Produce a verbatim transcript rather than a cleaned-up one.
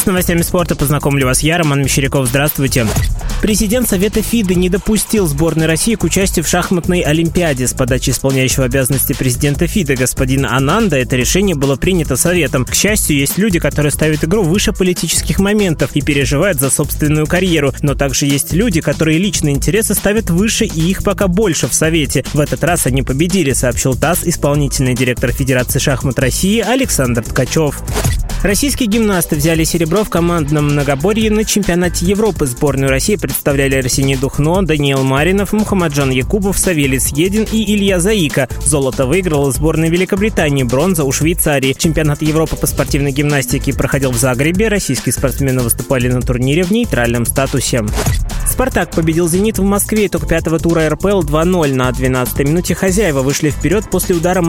С новостями спорта познакомлю вас я, Роман Мещеряков. Здравствуйте. Президент Совета ФИДЕ не допустил сборной России к участию в шахматной олимпиаде. С подачи исполняющего обязанности президента ФИДЕ господина Ананда это решение было принято Советом. К счастью, есть люди, которые ставят игру выше политических моментов и переживают за собственную карьеру. Но также есть люди, которые личные интересы ставят выше, и их пока больше в Совете. В этот раз они победили, сообщил ТАСС исполнительный директор Федерации шахмат России Александр Ткачев. Российские гимнасты взяли серебро в командном многоборье на чемпионате Европы. Сборную России представляли Арсений Духно, Даниил Маринов, Мухаммаджан Якубов, Савелий Съедин и Илья Заика. Золото выиграла сборная Великобритании, бронза у Швейцарии. Чемпионат Европы по спортивной гимнастике проходил в Загребе. Российские спортсмены выступали на турнире в нейтральном статусе. «Спартак» победил «Зенит» в Москве. Итог пятого тура эр пэ эл два ноль. На двенадцатой минуте хозяева вышли вперед после удара